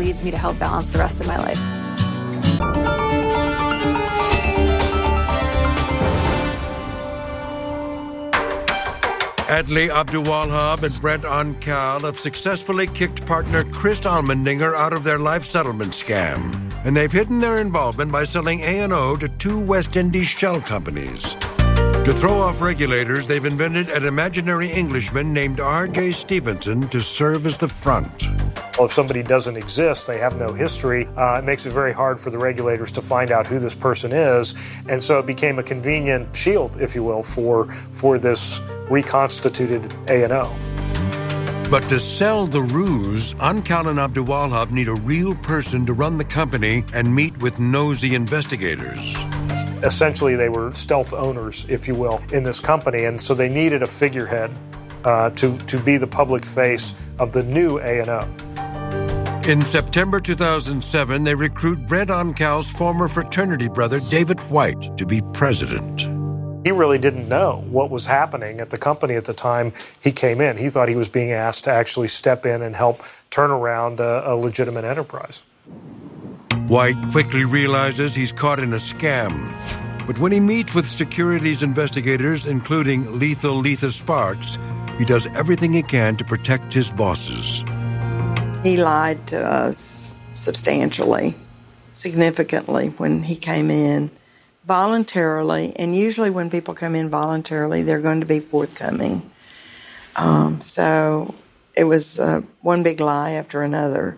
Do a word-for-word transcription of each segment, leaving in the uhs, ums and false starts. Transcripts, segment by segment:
leads me to help balance the rest of my life. Adlai Abdulwahab and Brent Oncal have successfully kicked partner Chris Allmendinger out of their life settlement scam, and they've hidden their involvement by selling A and O to two West Indies shell companies. To throw off regulators, they've invented an imaginary Englishman named R J Stevenson to serve as the front. Well, if somebody doesn't exist, they have no history, uh, it makes it very hard for the regulators to find out who this person is. And so it became a convenient shield, if you will, for, for this reconstituted A and O. But to sell the ruse, Oncal and Abdulwahab need a real person to run the company and meet with nosy investigators. Essentially, they were stealth owners, if you will, in this company, and so they needed a figurehead uh, to, to be the public face of the new A and O. In September two thousand seven, they recruit Brent Oncal's former fraternity brother, David White, to be president. He really didn't know what was happening at the company at the time he came in. He thought he was being asked to actually step in and help turn around a, a legitimate enterprise. White quickly realizes he's caught in a scam. But when he meets with securities investigators, including lethal Letha Sparks, he does everything he can to protect his bosses. He lied to us substantially, significantly when he came in, voluntarily, and usually when people come in voluntarily, they're going to be forthcoming. Um, so it was uh, one big lie after another.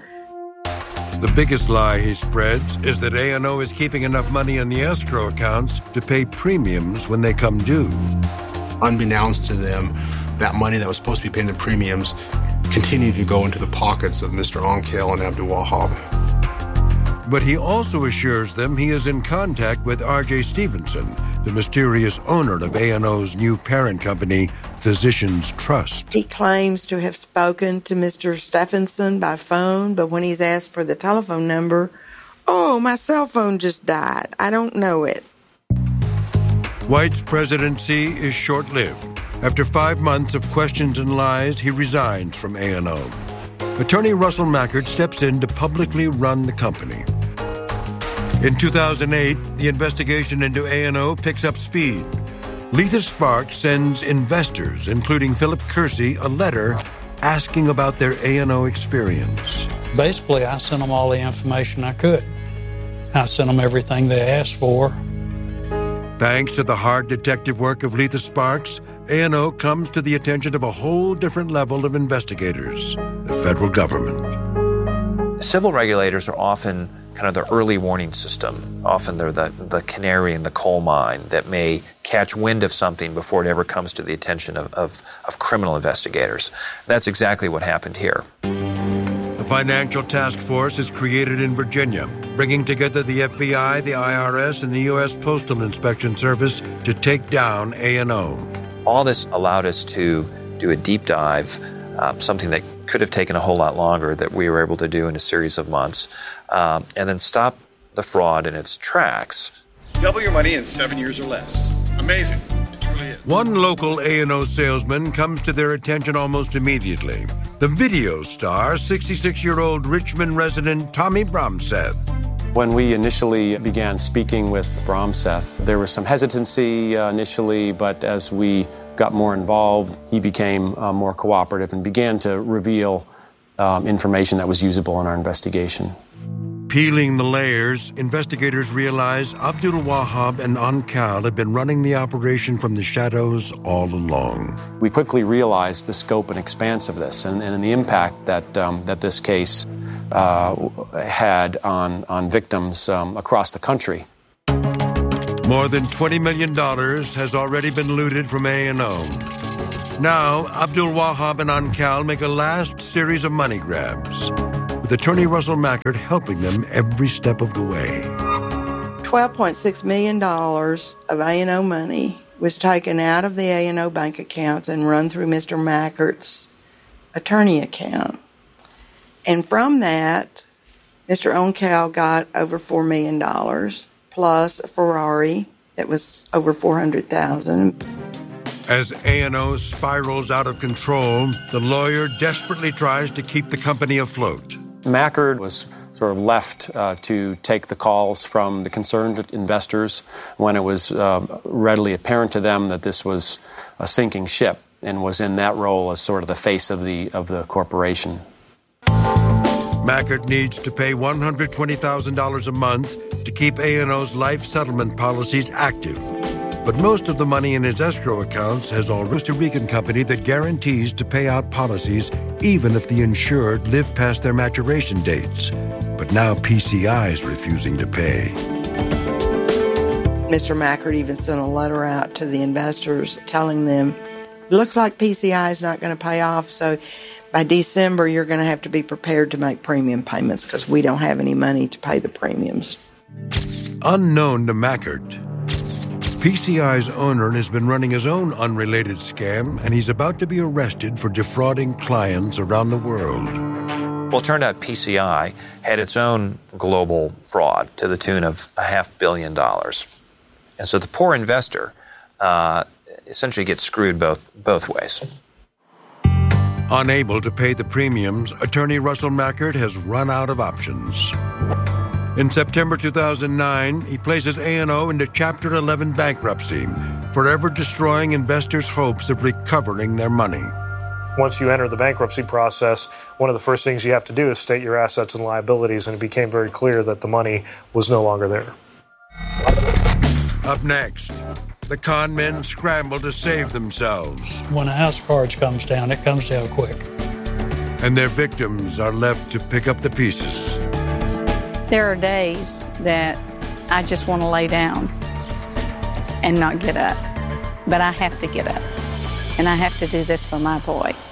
The biggest lie he spreads is that A and O is keeping enough money in the escrow accounts to pay premiums when they come due. Unbeknownst to them, that money that was supposed to be paying the premiums continued to go into the pockets of Mister Oncal and Abdulwahab. But he also assures them he is in contact with R J Stevenson, the mysterious owner of A and O's new parent company, Physicians Trust. He claims to have spoken to Mister Stephenson by phone, but when he's asked for the telephone number, oh, my cell phone just died. I don't know it. White's presidency is short-lived. After five months of questions and lies, he resigns from A and O. Attorney Russell Mackert steps in to publicly run the company. In two thousand eight, the investigation into A and O picks up speed. Letha Sparks sends investors, including Philip Kersey, a letter asking about their A and O experience. Basically, I sent them all the information I could. I sent them everything they asked for. Thanks to the hard detective work of Letha Sparks, A and O comes to the attention of a whole different level of investigators, the federal government. Civil regulators are often kind of the early warning system. Often they're the, the canary in the coal mine that may catch wind of something before it ever comes to the attention of, of, of criminal investigators. That's exactly what happened here. The Financial Task Force is created in Virginia, bringing together the F B I, the I R S, and the U S Postal Inspection Service to take down A and O. All this allowed us to do a deep dive, um, something that could have taken a whole lot longer that we were able to do in a series of months, um, and then stop the fraud in its tracks. Double your money in seven years or less. Amazing. It truly is. One local A and O salesman comes to their attention almost immediately. The video star, sixty-six-year-old Richmond resident Tommy Bromseth. When we initially began speaking with Bromseth, there was some hesitancy uh, initially, but as we got more involved, he became uh, more cooperative and began to reveal um, information that was usable in our investigation. Peeling the layers, investigators realize Abdulwahab and Oncal have been running the operation from the shadows all along. We quickly realized the scope and expanse of this and, and the impact that um, that this case uh, had on, on victims um, across the country. More than twenty million dollars has already been looted from A and O. Now, Abdulwahab and Oncal make a last series of money grabs, with attorney Russell Mackert helping them every step of the way. twelve point six million dollars of A and O money was taken out of the A and O bank accounts and run through Mister Mackert's attorney account. And from that, Mister Oncal got over four million dollars, plus a Ferrari that was over four hundred thousand dollars. As A and O spirals out of control, the lawyer desperately tries to keep the company afloat. Mackert was sort of left uh, to take the calls from the concerned investors when it was uh, readily apparent to them that this was a sinking ship, and was in that role as sort of the face of the of the corporation. Mackert needs to pay one hundred twenty thousand dollars a month to keep A and O's life settlement policies active. But most of the money in his escrow accounts has a Costa Rican company that guarantees to pay out policies even if the insured live past their maturation dates. But now P C I is refusing to pay. Mister Mackert even sent a letter out to the investors telling them, it looks like P C I is not going to pay off, so by December you're going to have to be prepared to make premium payments because we don't have any money to pay the premiums. Unknown to Mackert, P C I's owner has been running his own unrelated scam, and he's about to be arrested for defrauding clients around the world. Well, it turned out P C I had its own global fraud to the tune of a half billion dollars. And so the poor investor uh, essentially gets screwed both both ways. Unable to pay the premiums, attorney Russell Mackert has run out of options. In September two thousand nine, he places A and O into Chapter eleven bankruptcy, forever destroying investors' hopes of recovering their money. Once you enter the bankruptcy process, one of the first things you have to do is state your assets and liabilities, and it became very clear that the money was no longer there. Up next, the con men scramble to save themselves. When a house of cards comes down, it comes down quick. And their victims are left to pick up the pieces. There are days that I just want to lay down and not get up. But I have to get up. And I have to do this for my boy.